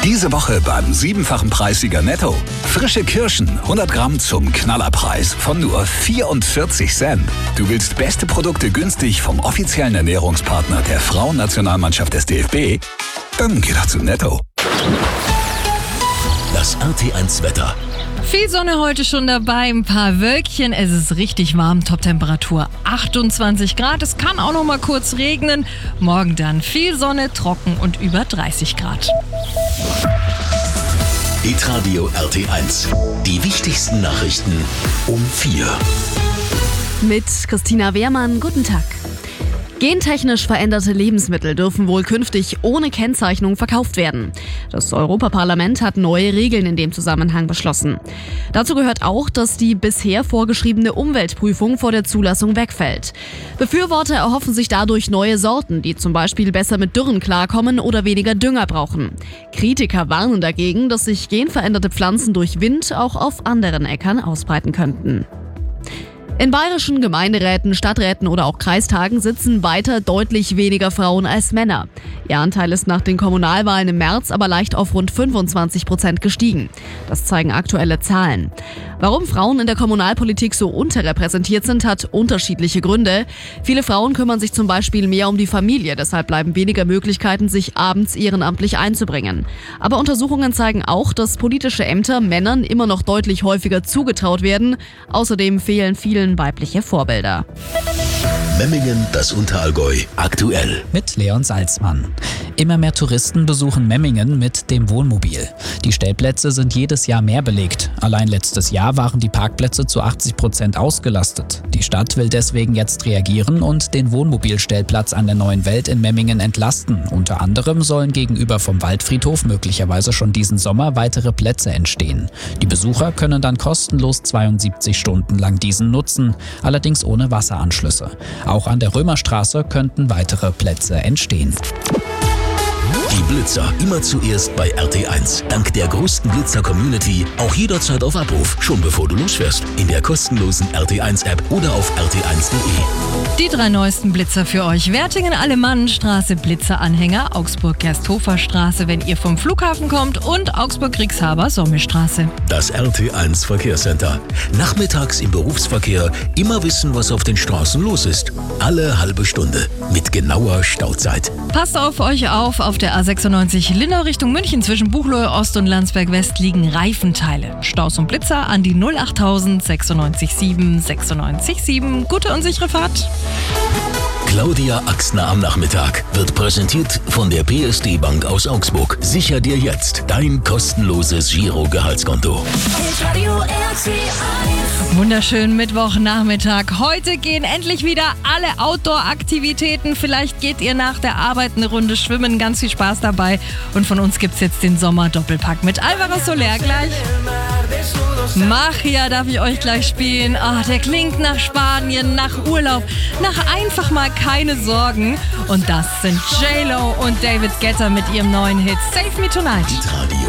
Diese Woche beim 7-fachen Preissieger Netto. Frische Kirschen, 100 Gramm zum Knallerpreis von nur 44 Cent. Du willst beste Produkte günstig vom offiziellen Ernährungspartner der Frauennationalmannschaft des DFB? Dann geh doch zu Netto. Das RT1 Wetter. Viel Sonne heute schon dabei, ein paar Wölkchen. Es ist richtig warm, Toptemperatur 28 Grad. Es kann auch noch mal kurz regnen. Morgen dann viel Sonne, trocken und über 30 Grad. Hitradio RT1. Die wichtigsten Nachrichten um 4. Mit Christina Wehrmann, guten Tag. Gentechnisch veränderte Lebensmittel dürfen wohl künftig ohne Kennzeichnung verkauft werden. Das Europaparlament hat neue Regeln in dem Zusammenhang beschlossen. Dazu gehört auch, dass die bisher vorgeschriebene Umweltprüfung vor der Zulassung wegfällt. Befürworter erhoffen sich dadurch neue Sorten, die zum Beispiel besser mit Dürren klarkommen oder weniger Dünger brauchen. Kritiker warnen dagegen, dass sich genveränderte Pflanzen durch Wind auch auf anderen Äckern ausbreiten könnten. In bayerischen Gemeinderäten, Stadträten oder auch Kreistagen sitzen weiter deutlich weniger Frauen als Männer. Ihr Anteil ist nach den Kommunalwahlen im März aber leicht auf rund 25% gestiegen. Das zeigen aktuelle Zahlen. Warum Frauen in der Kommunalpolitik so unterrepräsentiert sind, hat unterschiedliche Gründe. Viele Frauen kümmern sich zum Beispiel mehr um die Familie, deshalb bleiben weniger Möglichkeiten, sich abends ehrenamtlich einzubringen. Aber Untersuchungen zeigen auch, dass politische Ämter Männern immer noch deutlich häufiger zugetraut werden. Außerdem fehlen vielen weibliche Vorbilder. Memmingen, das Unterallgäu, aktuell. Mit Leon Salzmann. Immer mehr Touristen besuchen Memmingen mit dem Wohnmobil. Die Stellplätze sind jedes Jahr mehr belegt. Allein letztes Jahr waren die Parkplätze zu 80% ausgelastet. Die Stadt will deswegen jetzt reagieren und den Wohnmobilstellplatz an der Neuen Welt in Memmingen entlasten. Unter anderem sollen gegenüber vom Waldfriedhof möglicherweise schon diesen Sommer weitere Plätze entstehen. Die Besucher können dann kostenlos 72 Stunden lang diesen nutzen, allerdings ohne Wasseranschlüsse. Auch an der Römerstraße könnten weitere Plätze entstehen. Die Blitzer immer zuerst bei RT1. Dank der größten Blitzer-Community auch jederzeit auf Abruf, schon bevor du losfährst. In der kostenlosen RT1-App oder auf rt1.de. Die 3 neuesten Blitzer für euch. Wertingen-Alemannenstraße, Blitzeranhänger, Augsburg-Gersthofer-Straße, wenn ihr vom Flughafen kommt, und Augsburg-Rixhaber-Sommelstraße. Das RT1 Verkehrscenter. Nachmittags im Berufsverkehr immer wissen, was auf den Straßen los ist. Alle halbe Stunde mit genauer Stauzeit. Passt auf euch auf der A96 Linnau Richtung München zwischen Buchloe Ost und Landsberg West liegen Reifenteile. Staus und Blitzer an die 08000 967 967. Gute und sichere Fahrt. Claudia Axner am Nachmittag wird präsentiert von der PSD Bank aus Augsburg. Sicher dir jetzt dein kostenloses Giro-Gehaltskonto. Wunderschönen Mittwochnachmittag. Heute gehen endlich wieder alle Outdoor-Aktivitäten. Vielleicht geht ihr nach der Arbeit eine Runde schwimmen. Ganz viel Spaß dabei. Und von uns gibt's jetzt den Sommer-Doppelpack mit Alvaro Soler gleich. Machia darf ich euch gleich spielen. Der klingt nach Spanien, nach Urlaub, nach einfach mal keine Sorgen. Und das sind J-Lo und David Guetta mit ihrem neuen Hit Save Me Tonight. Hitradio